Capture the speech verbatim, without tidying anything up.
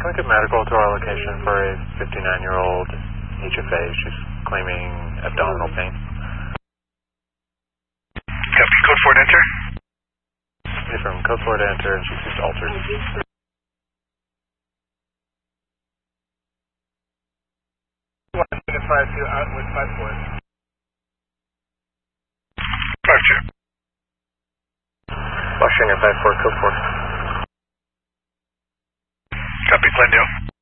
Conduct medical to our location for a fifty-nine-year-old H F A. She's claiming abdominal pain. Copy, code four to enter. From code four to enter, and she seems altered. five two out with five four. five two. Washington five four, code four. Copy, Glendale.